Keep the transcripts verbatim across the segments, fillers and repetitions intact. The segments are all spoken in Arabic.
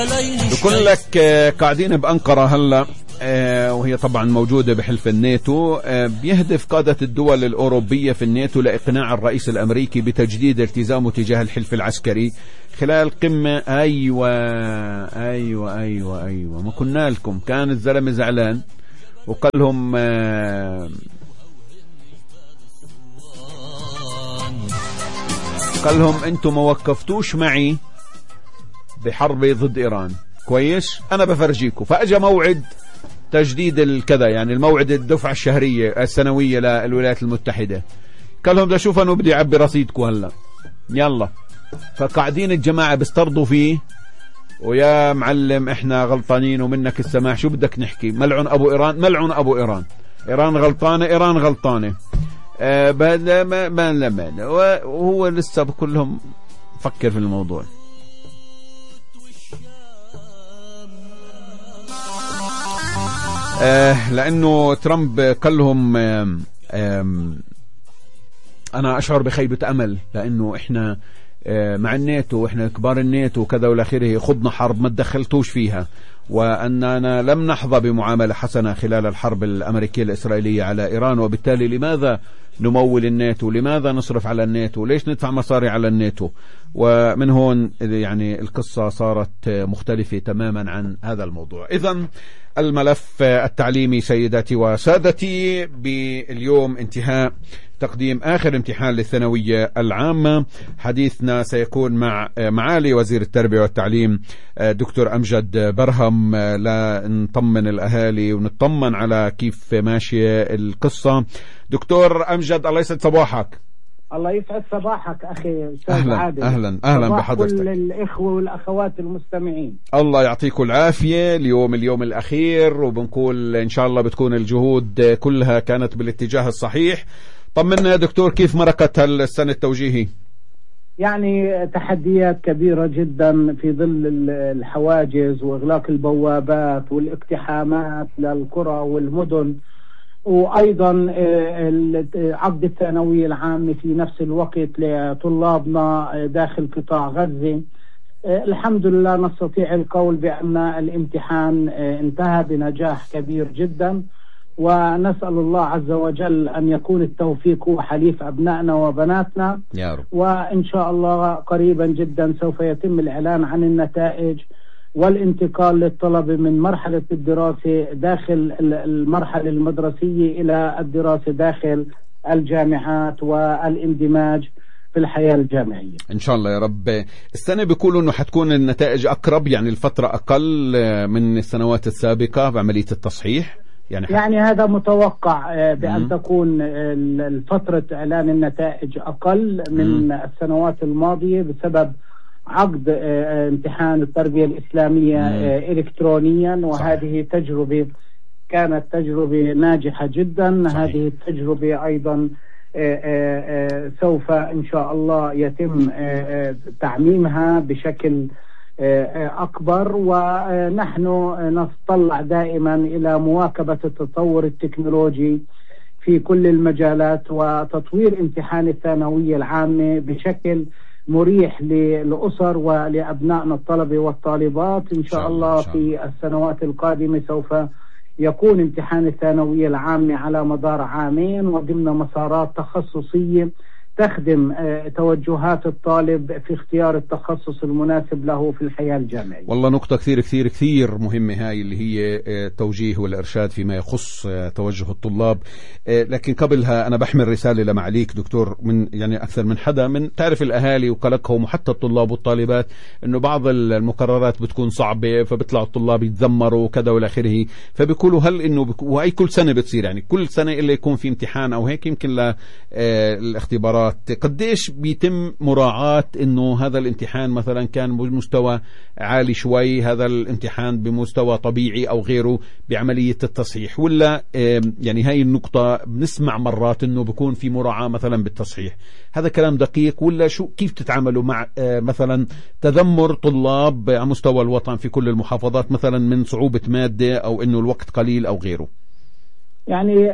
بقول لك قاعدين بأنقرة هلا، وهي طبعا موجودة بحلف الناتو. بيهدف قادة الدول الأوروبية في الناتو لإقناع الرئيس الأمريكي بتجديد التزامه تجاه الحلف العسكري خلال قمة. أيوة أيوة أيوة أيوة ما قلنا لكم، كان الزلمة زعلان وقال لهم قال لهم انتم ما وقفتوش معي بحربي ضد إيران، كويس؟ أنا بفرجيكم. فأجا موعد تجديد الكذا، يعني الموعد الدفعة الشهرية السنوية للولايات المتحدة. قال لهم ده شوف أنا بدي أعبي رصيدكم هلا، يلا. فقاعدين الجماعة بيسترضوا فيه، ويا معلم احنا غلطانين ومنك السماح، شو بدك نحكي؟ ملعون أبو إيران، ملعون أبو إيران، إيران غلطانة، إيران غلطانة. آه ما ما ما ما وهو لسه بكلهم فكر في الموضوع. آه لأنه ترامب قال لهم آه آه أنا أشعر بخيبة أمل، لأنه إحنا آه مع الناتو وإحنا كبار الناتو وكذا والآخره، خضنا حرب ما تدخلتوش فيها، وأننا لم نحظى بمعاملة حسنة خلال الحرب الأمريكية الإسرائيلية على إيران، وبالتالي لماذا نمول الناتو؟ لماذا نصرف على الناتو؟ ليش ندفع مصاري على الناتو؟ ومن هون يعني القصة صارت مختلفة تماما عن هذا الموضوع. إذن الملف التعليمي سيداتي وسادتي، باليوم انتهاء تقديم آخر امتحان للثانوية العامة. حديثنا سيكون مع معالي وزير التربية والتعليم دكتور أمجد برهم، لنطمن الأهالي ونطمن على كيف ماشية القصة. دكتور أمجد، الله يسعد صباحك. الله يسعد صباحك أخي أستاذ أهلا عادل. أهلا أهلا بحضرتك. كل الإخوة والأخوات المستمعين، الله يعطيكم العافية. اليوم اليوم الأخير، وبنقول إن شاء الله بتكون الجهود كلها كانت بالاتجاه الصحيح. طمنا يا دكتور، كيف مرقت هالسنة التوجيهي؟ يعني تحديات كبيرة جدا في ظل الحواجز وإغلاق البوابات والاقتحامات للقرى والمدن، وأيضا عقد الثانوية العامة في نفس الوقت لطلابنا داخل قطاع غزة. الحمد لله نستطيع القول بأن الامتحان انتهى بنجاح كبير جدا، ونسأل الله عز وجل أن يكون التوفيق هو حليف أبنائنا وبناتنا يا رب. وإن شاء الله قريبا جدا سوف يتم الإعلان عن النتائج والانتقال للطلبة من مرحلة الدراسة داخل المرحلة المدرسية إلى الدراسة داخل الجامعات والاندماج في الحياة الجامعية إن شاء الله يا رب. السنة بيقولوا أنه حتكون النتائج أقرب، يعني الفترة أقل من السنوات السابقة بعملية التصحيح، يعني, يعني هذا متوقع بأن م- تكون الفترة إعلان النتائج أقل من م- السنوات الماضية بسبب عقد امتحان التربية الإسلامية مم. إلكترونيا، وهذه صحيح. تجربة كانت تجربة ناجحة جدا. صحيح. هذه التجربة أيضا سوف إن شاء الله يتم تعميمها بشكل أكبر، ونحن نتطلع دائما إلى مواكبة التطور التكنولوجي في كل المجالات وتطوير امتحان الثانوية العامة بشكل مريح للأسر ولأبنائنا الطلبة والطالبات. إن شاء الله في السنوات القادمة سوف يكون امتحان الثانوية العامة على مدار عامين وضمن مسارات تخصصية تخدم توجهات الطالب في اختيار التخصص المناسب له في الحياة الجامعية. والله نقطة كثير كثير كثير مهمة هاي، اللي هي التوجيه والإرشاد فيما يخص توجه الطلاب. لكن قبلها أنا بحمل رسالة لمعاليك دكتور، من يعني أكثر من حدا، من تعرف الأهالي وقلقهم وحتى الطلاب والطالبات إنه بعض المقررات بتكون صعبة، فبيطلعوا الطلاب يتذمروا وكذا والى آخره، فبيقولوا هل إنه بك... وهي كل سنة بتصير، يعني كل سنة إلا يكون في امتحان أو هيك يمكن للاختبارات. قديش بيتم مراعاة انه هذا الامتحان مثلا كان بمستوى عالي شوي، هذا الامتحان بمستوى طبيعي او غيره بعملية التصحيح، ولا يعني هاي النقطة بنسمع مرات انه بيكون في مراعاة مثلا بالتصحيح؟ هذا كلام دقيق ولا شو؟ كيف تتعاملوا مع مثلا تذمر طلاب على مستوى الوطن في كل المحافظات مثلا من صعوبة مادة او انه الوقت قليل او غيره؟ يعني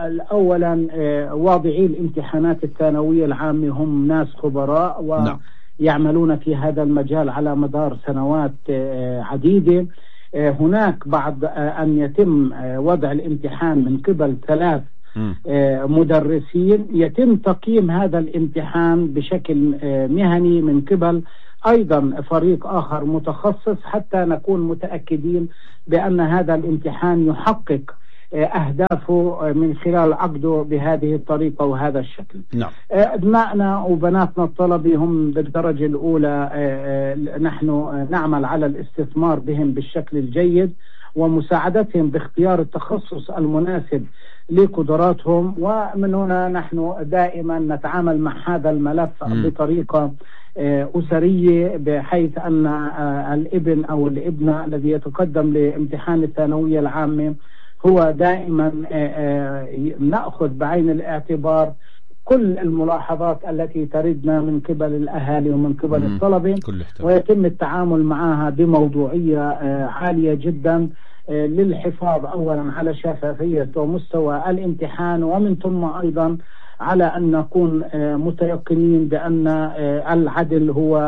أولا واضعي الامتحانات الثانوية العامة هم ناس خبراء، يعملون في هذا المجال على مدار سنوات عديدة. هناك بعد أن يتم وضع الامتحان من قبل ثلاث مدرسين، يتم تقييم هذا الامتحان بشكل مهني من قبل أيضا فريق آخر متخصص، حتى نكون متأكدين بأن هذا الامتحان يحقق أهدافه من خلال عقده بهذه الطريقة وهذا الشكل. نعم. أبنائنا وبناتنا الطلبة هم بالدرجة الأولى نحن نعمل على الاستثمار بهم بالشكل الجيد ومساعدتهم باختيار التخصص المناسب لقدراتهم، ومن هنا نحن دائما نتعامل مع هذا الملف م. بطريقة أسرية، بحيث أن الابن أو الابنة الذي يتقدم لامتحان الثانوية العامة هو دائما نأخذ بعين الاعتبار كل الملاحظات التي تردنا من قبل الأهالي ومن قبل مم. الطلبة، ويتم التعامل معها بموضوعية عالية جدا للحفاظ أولا على شفافية ومستوى الامتحان، ومن ثم أيضا على أن نكون متيقنين بأن العدل هو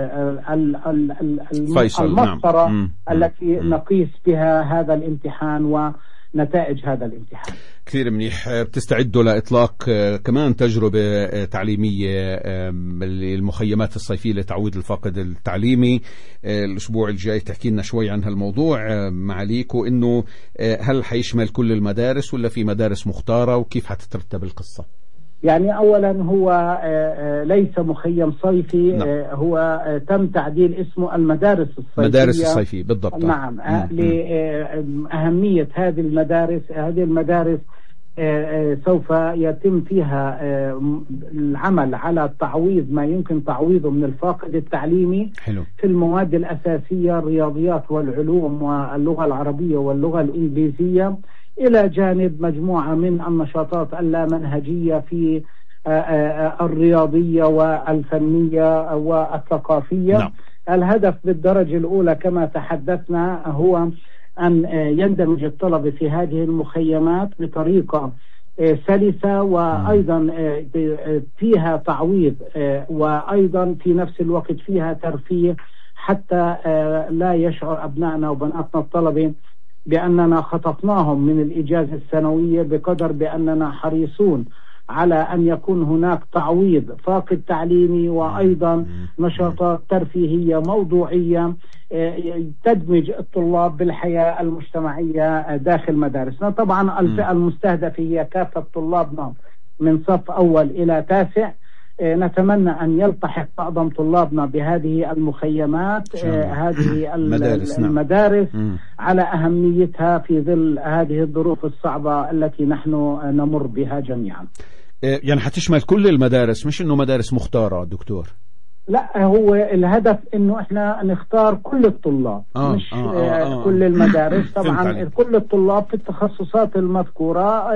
المسطرة نعم. التي مم. نقيس بها هذا الامتحان ونتائج هذا الامتحان. كثير منيح. بتستعدوا لإطلاق كمان تجربة تعليمية المخيمات الصيفية لتعويض الفاقد التعليمي الأسبوع الجاي، تحكي لنا شوي عن هالموضوع معاليك، وإنه هل حيشمل كل المدارس ولا في مدارس مختارة، وكيف حتترتب القصة؟ يعني أولا هو ليس مخيم صيفي، نعم. هو تم تعديل اسمه المدارس الصيفية. مدارس الصيفية بالضبط. نعم. م- لأهمية هذه المدارس. هذه المدارس سوف يتم فيها العمل على تعويض ما يمكن تعويضه من الفاقد التعليمي. حلو. في المواد الأساسية، الرياضيات والعلوم واللغة العربية واللغة الإنجليزية، إلى جانب مجموعة من النشاطات اللامنهجية في الرياضية والفنية والثقافية. نعم. الهدف بالدرجة الأولى كما تحدثنا هو أن يندمج الطلبة في هذه المخيمات بطريقة سلسة، وأيضا فيها تعويض، وأيضا في نفس الوقت فيها ترفيه، حتى لا يشعر أبنائنا وبناتنا الطلبة بأننا خطفناهم من الإجازة السنوية، بقدر بأننا حريصون على أن يكون هناك تعويض فاقد تعليمي، وأيضا نشاطات ترفيهية موضوعية تدمج الطلاب بالحياة المجتمعية داخل مدارسنا. طبعا الفئة المستهدفة هي كافة طلابنا من صف أول إلى تاسع. نتمنى أن يلتحق معظم طلابنا بهذه المخيمات، هذه المدارس, المدارس نعم. على أهميتها في ظل هذه الظروف الصعبة التي نحن نمر بها جميعا. يعني حتشمل كل المدارس، مش إنه مدارس مختارة دكتور؟ لا، هو الهدف إنه إحنا نختار كل الطلاب، آه مش آه آه آه كل المدارس. طبعا كل الطلاب في التخصصات المذكورة.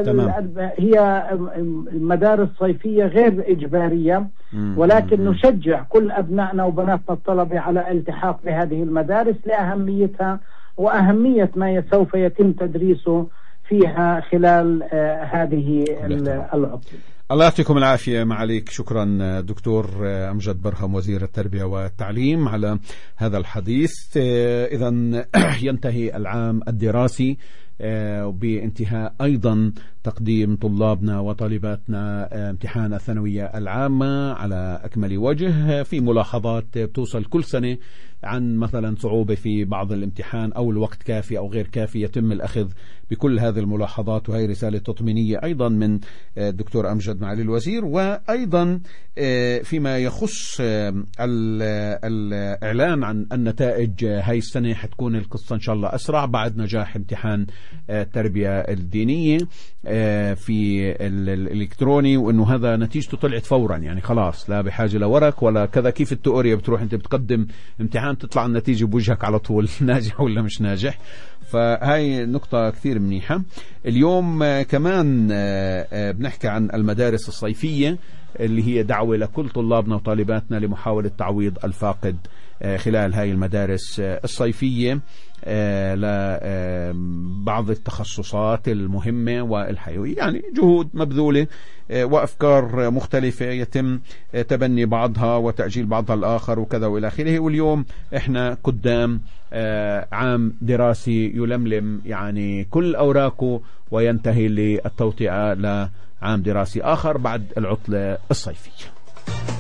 هي مدارس صيفية غير إجبارية، ولكن نشجع كل أبنائنا وبناتنا الطلبة على الالتحاق بهذه المدارس لأهميتها وأهمية ما سوف يتم تدريسه فيها خلال آه هذه العطلة. الله يعطيكم العافية معاليك. شكرا دكتور أمجد برهم وزير التربية والتعليم على هذا الحديث. إذا ينتهي العام الدراسي وبانتهاء أيضا تقديم طلابنا وطالباتنا امتحان الثانوية العامة على أكمل وجه. في ملاحظات بتوصل كل سنة عن مثلا صعوبة في بعض الامتحان أو الوقت كافي أو غير كافي، يتم الأخذ بكل هذه الملاحظات، وهي رسالة تطمينية أيضا من الدكتور أمجد معالي الوزير. وأيضا فيما يخص الإعلان عن النتائج هاي السنة حتكون القصة إن شاء الله أسرع بعد نجاح امتحان التربية الدينية في الإلكتروني، وأنه هذا نتيجته طلعت فورا، يعني خلاص لا بحاجة لورق ولا كذا. كيف التئوريا بتروح أنت بتقدم امتحان تطلع النتيجة بوجهك على طول ناجح ولا مش ناجح. فهاي نقطة كثير منيحة. اليوم كمان بنحكي عن المدارس الصيفية اللي هي دعوة لكل طلابنا وطالباتنا لمحاولة تعويض الفاقد خلال هاي المدارس الصيفية لبعض التخصصات المهمة والحيوية. يعني جهود مبذولة وأفكار مختلفة يتم تبني بعضها وتأجيل بعضها الآخر وكذا وإلى آخره. واليوم إحنا قدام عام دراسي يلملم يعني كل أوراقه وينتهي للتوطئة لعام دراسي آخر بعد العطلة الصيفية.